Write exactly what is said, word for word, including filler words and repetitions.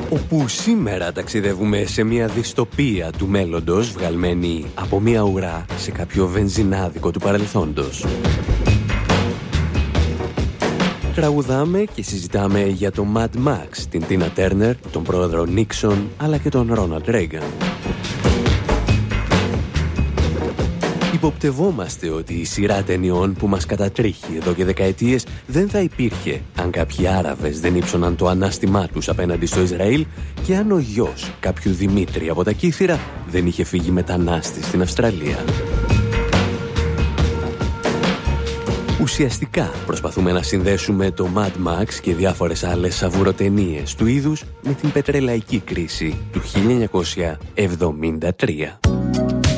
όπου σήμερα ταξιδεύουμε σε μια δυστοπία του μέλλοντος βγαλμένη από μια ουρά σε κάποιο βενζινάδικο του παρελθόντος. Τραγουδάμε και συζητάμε για τον Mad Max, την Τίνα Τέρνερ, τον πρόεδρο Νίξον, αλλά και τον Ρόναλντ Ρέγκαν. Υποπτευόμαστε ότι η σειρά ταινιών που μας κατατρίχει εδώ και δεκαετίες δεν θα υπήρχε αν κάποιοι Άραβες δεν ύψωναν το ανάστημά τους απέναντι στο Ισραήλ και αν ο γιος κάποιου Δημήτρη από τα Κύθυρα δεν είχε φύγει μετανάστη στην Αυστραλία. Ουσιαστικά προσπαθούμε να συνδέσουμε το Mad Max και διάφορες άλλες σαβουροτενίες του είδους με την πετρελαϊκή κρίση του χίλια εννιακόσια εβδομήντα τρία.